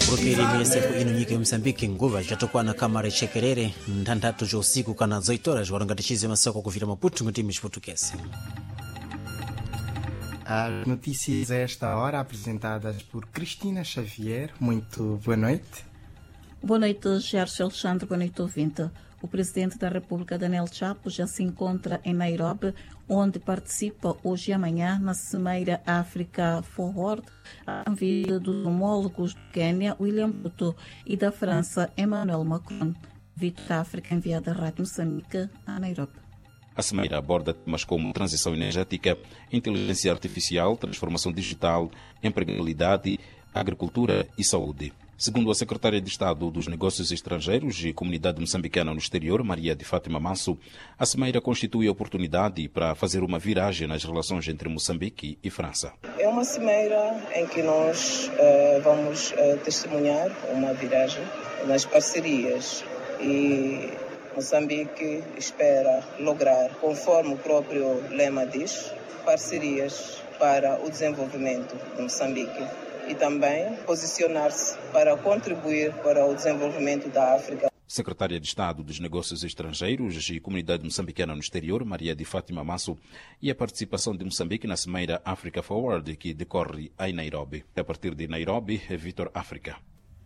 Burukeli siku inunyike Msambiki nguva jatokuwa na kamara chekerere ndandatu jo usiku kana 18 horas warangatishize masoko kuvira Maputo ngutimi chiportuguês. As notícias a esta hora apresentadas por Cristina Xavier. Muito boa noite. Boa noite, Gerson Alexandre. Boa noite, ouvinte. O presidente da República, Daniel Chapo, já se encontra em Nairobi, onde participa hoje e amanhã na Cimeira Africa Forward, a vida dos homólogos do Quênia, William Ruto, e da França, Emmanuel Macron. Vitor África, enviada da Rádio Moçambique a Nairobi. A Cimeira aborda temas como transição energética, inteligência artificial, transformação digital, empregabilidade, agricultura e saúde. Segundo a secretária de Estado dos Negócios Estrangeiros e Comunidade Moçambicana no Exterior, Maria de Fátima Manso, a Cimeira constitui a oportunidade para fazer uma viragem nas relações entre Moçambique e França. É uma cimeira em que nós vamos testemunhar uma viragem nas parcerias e Moçambique espera lograr, conforme o próprio lema diz, parcerias para o desenvolvimento de Moçambique e também posicionar-se para contribuir para o desenvolvimento da África. Secretária de Estado dos Negócios Estrangeiros e Comunidade Moçambicana no Exterior, Maria de Fátima Manso, e a participação de Moçambique na Cimeira Africa Forward, que decorre em Nairobi. A partir de Nairobi, Vitor África.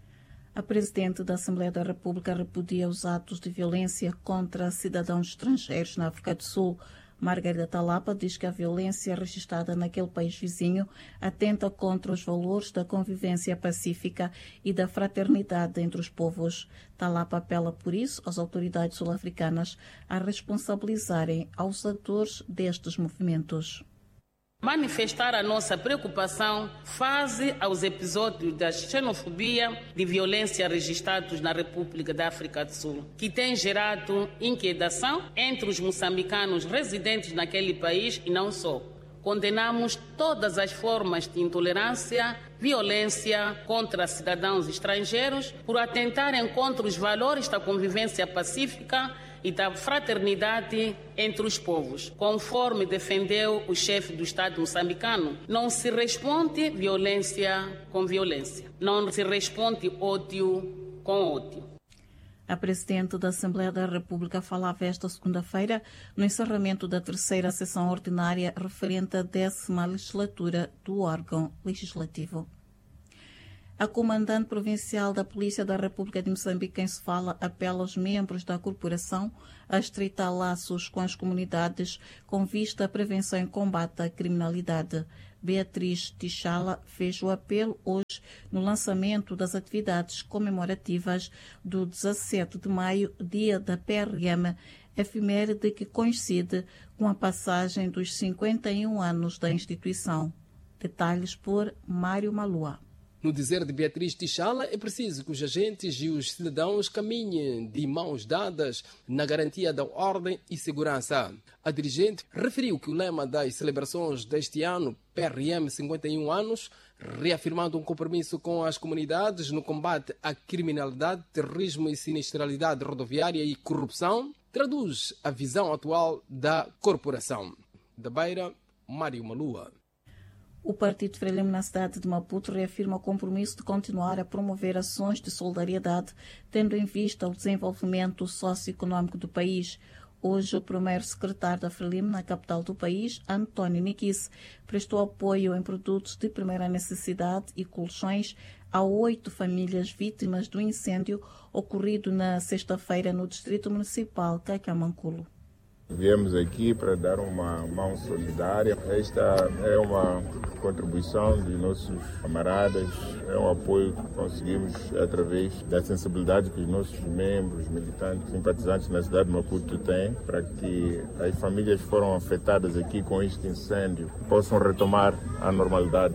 A Presidente da Assembleia da República repudia os atos de violência contra cidadãos estrangeiros na África do Sul. Margarida Talapa diz que a violência registrada naquele país vizinho atenta contra os valores da convivência pacífica e da fraternidade entre os povos. Talapa apela, por isso, às autoridades sul-africanas a responsabilizarem aos atores destes movimentos. Manifestar a nossa preocupação face aos episódios da xenofobia e violência registrados na República da África do Sul, que tem gerado inquietação entre os moçambicanos residentes naquele país e não só. Condenamos todas as formas de intolerância, violência contra cidadãos estrangeiros por atentarem contra os valores da convivência pacífica e da fraternidade entre os povos. Conforme defendeu o chefe do Estado moçambicano, não se responde violência com violência. Não se responde ódio com ódio. A Presidente da Assembleia da República falava esta segunda-feira no encerramento da terceira sessão ordinária referente à 10ª legislatura do órgão legislativo. A comandante provincial da Polícia da República de Moçambique, quem se fala, apela aos membros da corporação a estreitar laços com as comunidades com vista à prevenção e combate à criminalidade. Beatriz Tichala fez o apelo hoje no lançamento das atividades comemorativas do 17 de maio, dia da PRM, efeméride que coincide com a passagem dos 51 anos da instituição. Detalhes por Mário Malua. No dizer de Beatriz Tichala, é preciso que os agentes e os cidadãos caminhem de mãos dadas na garantia da ordem e segurança. A dirigente referiu que o lema das celebrações deste ano, PRM 51 anos, reafirmando um compromisso com as comunidades no combate à criminalidade, terrorismo e sinistralidade rodoviária e corrupção, traduz a visão atual da corporação. Da Beira, Mário Malua. O Partido Frelimo na cidade de Maputo reafirma o compromisso de continuar a promover ações de solidariedade, tendo em vista o desenvolvimento socioeconômico do país. Hoje, o primeiro secretário da Frelimo na capital do país, António Niquice, prestou apoio em produtos de primeira necessidade e colchões a 8 famílias vítimas do incêndio ocorrido na sexta-feira no Distrito Municipal Cacamanculo. Viemos aqui para dar uma mão solidária. Esta é uma contribuição dos nossos camaradas, é um apoio que conseguimos através da sensibilidade que os nossos membros, militantes, simpatizantes na cidade de Maputo têm para que as famílias que foram afetadas aqui com este incêndio possam retomar a normalidade.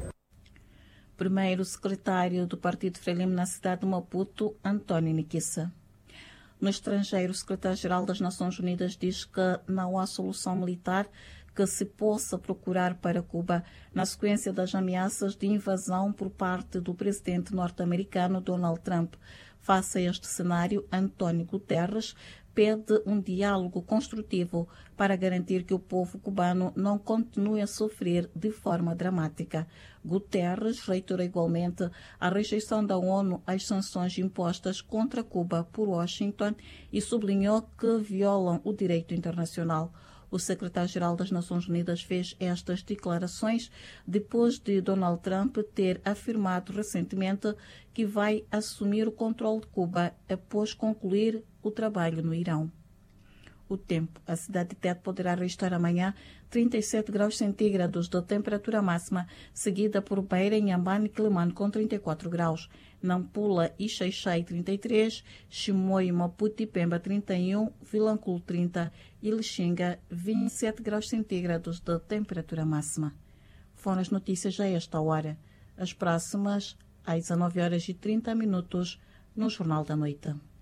Primeiro secretário do Partido Frelimo na cidade de Maputo, António Niquice. No estrangeiro, o secretário-geral das Nações Unidas diz que não há solução militar que se possa procurar para Cuba na sequência das ameaças de invasão por parte do presidente norte-americano Donald Trump. Face a este cenário, António Guterres pede um diálogo construtivo para garantir que o povo cubano não continue a sofrer de forma dramática. Guterres reiterou igualmente a rejeição da ONU às sanções impostas contra Cuba por Washington e sublinhou que violam o direito internacional. O secretário-geral das Nações Unidas fez estas declarações depois de Donald Trump ter afirmado recentemente que vai assumir o controle de Cuba após concluir o trabalho no Irão. O tempo. A cidade de Tete poderá registrar amanhã 37 graus centígrados de temperatura máxima, seguida por Beira, Inhambane e Quelimane com 34 graus. Nampula e Xai-Xai 33, Chimoio, Maputo e Pemba 31, Vilanculo 30 e Lixinga 27 graus centígrados de temperatura máxima. Foram as notícias a esta hora. As próximas às 19h30 no Jornal da Noite.